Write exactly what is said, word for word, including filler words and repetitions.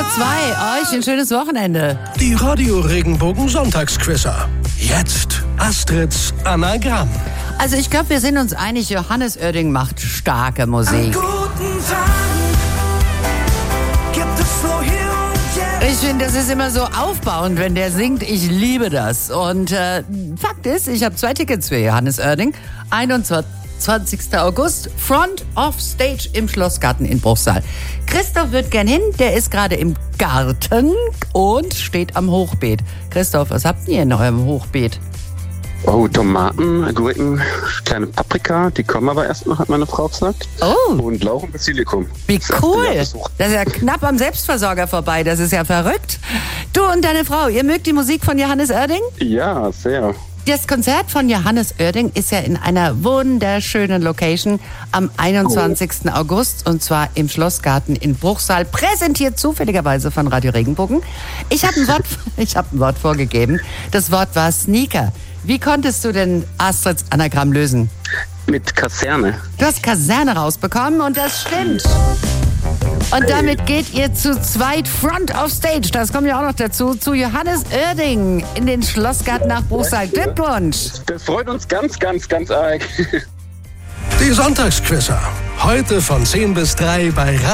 zwei, euch ein schönes Wochenende. Die Radio Regenbogen Sonntagsquizzer. Jetzt Astrids Anagramm. Also ich glaube, wir sind uns einig, Johannes Oerding macht starke Musik. Ich finde, das ist immer so aufbauend, wenn der singt. Ich liebe das. Und äh, Fakt ist, ich habe zwei Tickets für Johannes Oerding. einundzwanzigsten August, Front of Stage im Schlossgarten in Bruchsal. Christoph wird gern hin, der ist gerade im Garten und steht am Hochbeet. Christoph, was habt ihr in eurem Hochbeet? Oh, Tomaten, Gurken, kleine Paprika, die kommen aber erst noch, hat meine Frau gesagt. Oh. Und Lauch und Basilikum. Wie Das cool. erste Jahr Das ist ja knapp am Selbstversorger vorbei. Das ist ja verrückt. Du und deine Frau, ihr mögt die Musik von Johannes Oerding? Ja, sehr. Das Konzert von Johannes Oerding ist ja in einer wunderschönen Location am einundzwanzigsten August und zwar im Schlossgarten in Bruchsal, präsentiert zufälligerweise von Radio Regenbogen. Ich habe ein Wort, ich habe ein Wort vorgegeben. Das Wort war Sneaker. Wie konntest du denn Astrids Anagramm lösen? Mit Kaserne. Du hast Kaserne rausbekommen und das stimmt. Und damit geht ihr zu zweit Front of Stage, das kommt ja auch noch dazu, zu Johannes Oerding in den Schlossgarten nach Bruchsal. Glückwunsch! Das freut uns ganz, ganz, ganz arg. Die Sonntagsquizzer. Heute von zehn bis drei bei